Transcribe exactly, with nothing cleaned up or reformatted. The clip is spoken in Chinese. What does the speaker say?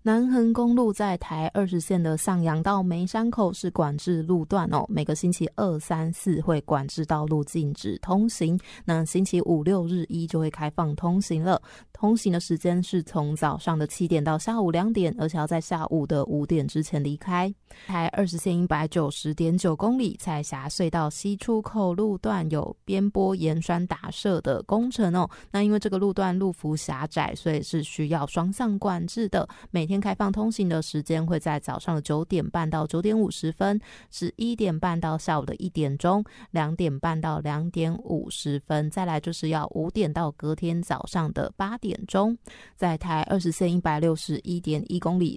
南横公路在台二十线的上阳到梅山口是管制路段哦，每个星期二、三、四会管制道路禁止通行，那星期五六日一就会开放通行了。通行的时间是从早上的七点到下午两点，而且要在下午的五点之前离开。台二十线一百九十点九公里，彩霞隧道西出口路段有边坡岩栓打设的工程哦。那因为这个路段路幅狭窄，所以是需要双向管制的。每天开放通行的时间会在早上的九点半到九点五十分，十一点半到下午的一点钟，两点半到两点五十分，再来就是要五点到隔天早上的八点钟。在台二十线一百六十一点一公里，